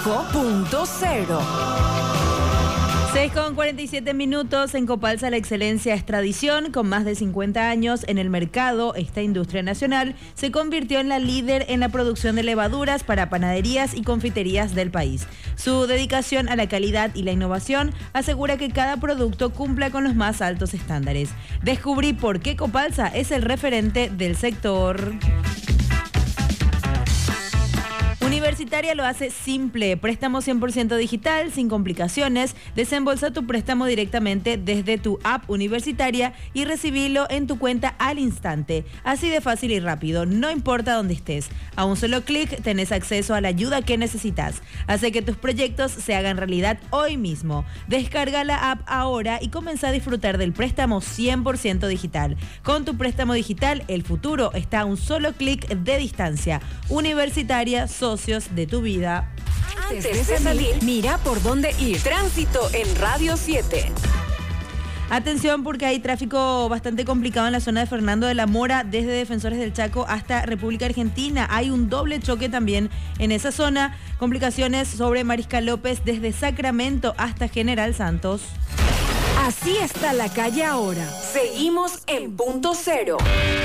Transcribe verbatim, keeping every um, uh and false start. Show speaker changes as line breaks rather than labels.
Banco Punto Cero.
seis con cuarenta y siete minutos. En Copalsa la excelencia es tradición. Con más de cincuenta años en el mercado, esta industria nacional se convirtió en la líder en la producción de levaduras para panaderías y confiterías del país. Su dedicación a la calidad y la innovación asegura que cada producto cumpla con los más altos estándares. Descubrí por qué Copalsa es el referente del sector. Universitaria lo hace simple, préstamo cien por ciento digital, sin complicaciones. Desembolsa tu préstamo directamente desde tu app Universitaria y recibilo en tu cuenta al instante. Así de fácil y rápido, no importa dónde estés. A un solo clic tenés acceso a la ayuda que necesitas. Hace que tus proyectos se hagan realidad hoy mismo. Descarga la app ahora y comienza a disfrutar del préstamo cien por ciento digital. Con tu préstamo digital, el futuro está a un solo clic de distancia. Universitaria, socios de tu vida.
Antes de salir, mira por dónde ir. Tránsito en Radio siete.
Atención porque hay tráfico bastante complicado en la zona de Fernando de la Mora, desde Defensores del Chaco hasta República Argentina. Hay un doble choque también en esa zona. Complicaciones sobre Mariscal López desde Sacramento hasta General Santos.
Así está la calle ahora. Seguimos en Punto Cero.